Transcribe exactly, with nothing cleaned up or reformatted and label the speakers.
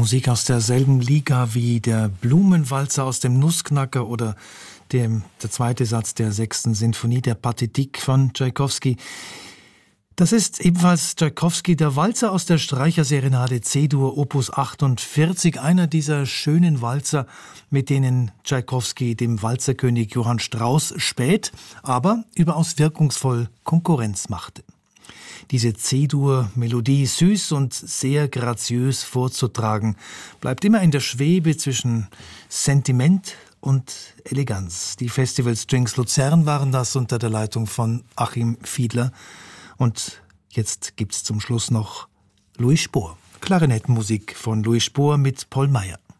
Speaker 1: Musik aus derselben Liga wie der Blumenwalzer aus dem Nussknacker oder dem, der zweite Satz der sechsten Sinfonie, der Pathétique von Tschaikowski. Das ist ebenfalls Tschaikowski, der Walzer aus der Streicherserenade C-Dur Opus achtundvierzig, einer dieser schönen Walzer, mit denen Tschaikowski dem Walzerkönig Johann Strauss spät, aber überaus wirkungsvoll Konkurrenz machte. Diese C-Dur-Melodie, süß und sehr graziös vorzutragen, bleibt immer in der Schwebe zwischen Sentiment und Eleganz. Die Festival Strings Luzern waren das unter der Leitung von Achim Fiedler. Und jetzt gibt's zum Schluss noch Louis Spohr. Klarinettenmusik von Louis Spohr mit Paul Meyer.